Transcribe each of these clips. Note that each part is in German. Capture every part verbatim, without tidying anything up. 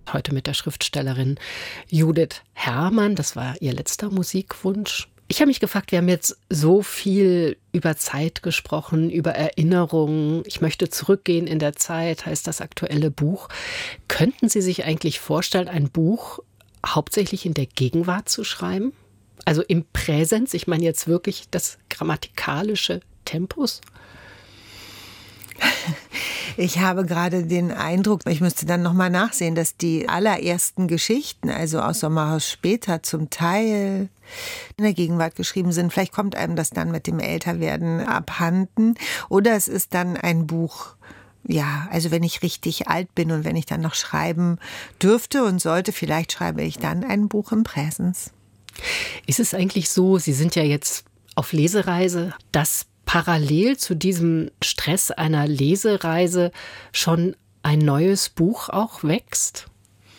Heute mit der Schriftstellerin Judith Herrmann. Das war ihr letzter Musikwunsch. Ich habe mich gefragt, wir haben jetzt so viel über Zeit gesprochen, über Erinnerungen. Ich möchte zurückgehen in der Zeit, heißt das aktuelle Buch. Könnten Sie sich eigentlich vorstellen, ein Buch hauptsächlich in der Gegenwart zu schreiben? Also im Präsens, ich meine jetzt wirklich das grammatikalische Tempus? Ich habe gerade den Eindruck, ich müsste dann nochmal nachsehen, dass die allerersten Geschichten, also aus Sommerhaus später, zum Teil in der Gegenwart geschrieben sind. Vielleicht kommt einem das dann mit dem Älterwerden abhanden. Oder es ist dann ein Buch, ja, also wenn ich richtig alt bin und wenn ich dann noch schreiben dürfte und sollte, vielleicht schreibe ich dann ein Buch im Präsens. Ist es eigentlich so, Sie sind ja jetzt auf Lesereise, dass parallel zu diesem Stress einer Lesereise schon ein neues Buch auch wächst?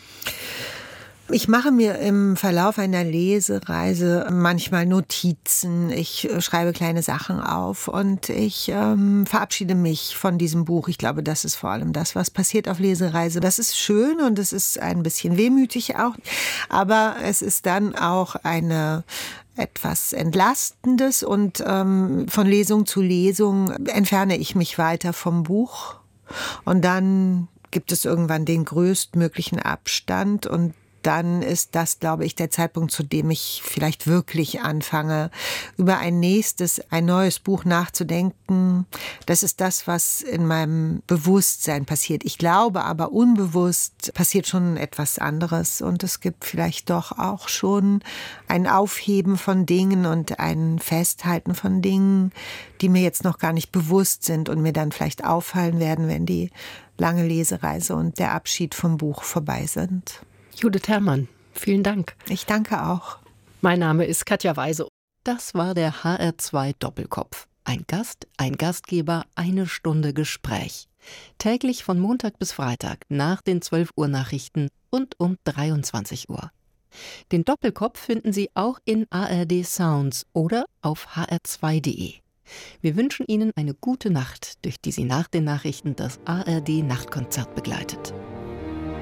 Ich mache mir im Verlauf einer Lesereise manchmal Notizen, ich schreibe kleine Sachen auf und ich ähm, verabschiede mich von diesem Buch. Ich glaube, das ist vor allem das, was passiert auf Lesereise. Das ist schön und es ist ein bisschen wehmütig auch, aber es ist dann auch eine etwas Entlastendes und ähm, von Lesung zu Lesung entferne ich mich weiter vom Buch und dann gibt es irgendwann den größtmöglichen Abstand und dann ist das, glaube ich, der Zeitpunkt, zu dem ich vielleicht wirklich anfange, über ein nächstes, ein neues Buch nachzudenken. Das ist das, was in meinem Bewusstsein passiert. Ich glaube aber, unbewusst passiert schon etwas anderes und es gibt vielleicht doch auch schon ein Aufheben von Dingen und ein Festhalten von Dingen, die mir jetzt noch gar nicht bewusst sind und mir dann vielleicht auffallen werden, wenn die lange Lesereise und der Abschied vom Buch vorbei sind. Judith Herrmann, vielen Dank. Ich danke auch. Mein Name ist Katja Weise. Das war der H R zwei Doppelkopf. Ein Gast, ein Gastgeber, eine Stunde Gespräch. Täglich von Montag bis Freitag nach den zwölf Uhr Nachrichten und um dreiundzwanzig Uhr. Den Doppelkopf finden Sie auch in A R D Sounds oder auf h r zwei punkt d e. Wir wünschen Ihnen eine gute Nacht, durch die Sie nach den Nachrichten das A R D Nachtkonzert begleitet.